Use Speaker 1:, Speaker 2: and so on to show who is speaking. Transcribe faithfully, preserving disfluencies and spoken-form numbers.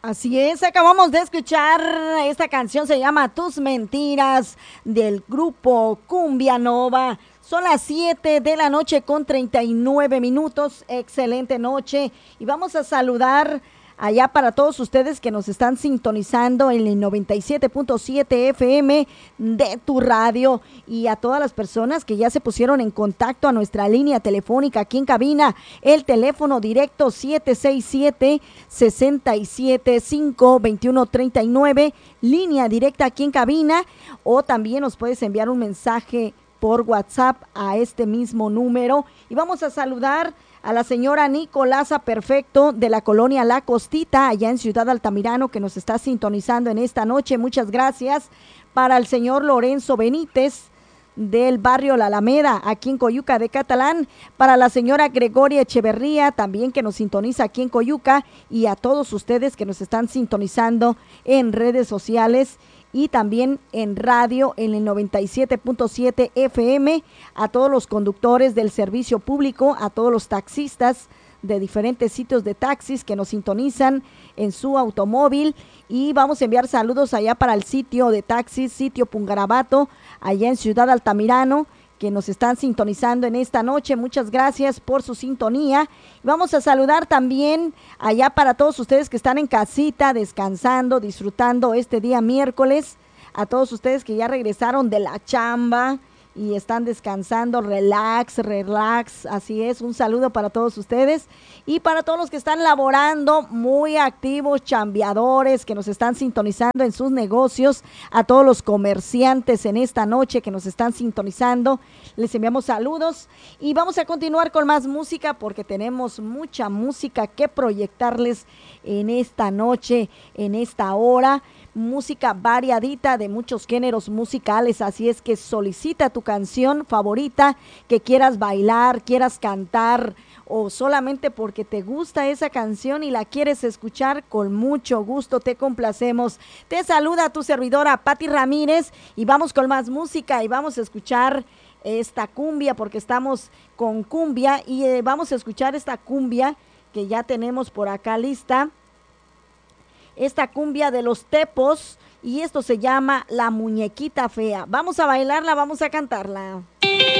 Speaker 1: Así es, acabamos de escuchar esta canción, se llama Tus Mentiras, del grupo Cumbia Nova. Son las siete de la noche con treinta y nueve minutos, excelente noche. Y vamos a saludar allá para todos ustedes que nos están sintonizando en el noventa y siete punto siete F M de tu radio, y a todas las personas que ya se pusieron en contacto a nuestra línea telefónica aquí en cabina, el teléfono directo siete seis siete, seis siete cinco, dos uno tres nueve, línea directa aquí en cabina, o también nos puedes enviar un mensaje por WhatsApp a este mismo número. Y vamos a saludar a la señora Nicolasa Perfecto de la colonia La Costita, allá en Ciudad Altamirano, que nos está sintonizando en esta noche. Muchas gracias. Para el señor Lorenzo Benítez del barrio La Alameda, aquí en Coyuca de Catalán. Para la señora Gregoria Echeverría, también que nos sintoniza aquí en Coyuca. Y a todos ustedes que nos están sintonizando en redes sociales y también en radio en el noventa y siete punto siete F M, a todos los conductores del servicio público, a todos los taxistas de diferentes sitios de taxis que nos sintonizan en su automóvil. Y vamos a enviar saludos allá para el sitio de taxis, sitio Pungarabato, allá en Ciudad Altamirano, que nos están sintonizando en esta noche. Muchas gracias por su sintonía. Vamos a saludar también allá para todos ustedes que están en casita, descansando, disfrutando este día miércoles, a todos ustedes que ya regresaron de la chamba y están descansando, relax, relax, así es, un saludo para todos ustedes. Y para todos los que están laborando, muy activos, chambeadores, que nos están sintonizando en sus negocios, a todos los comerciantes en esta noche que nos están sintonizando, les enviamos saludos. Y vamos a continuar con más música, porque tenemos mucha música que proyectarles en esta noche, en esta hora. Música variadita de muchos géneros musicales, así es que solicita tu canción favorita que quieras bailar, quieras cantar, o solamente porque te gusta esa canción y la quieres escuchar, con mucho gusto te complacemos. Te saluda tu servidora Pati Ramírez, y vamos con más música y vamos a escuchar esta cumbia, porque estamos con cumbia, y eh, vamos a escuchar esta cumbia que ya tenemos por acá lista. Esta cumbia de los Tepos, y esto se llama La Muñequita Fea. Vamos a bailarla, vamos a cantarla.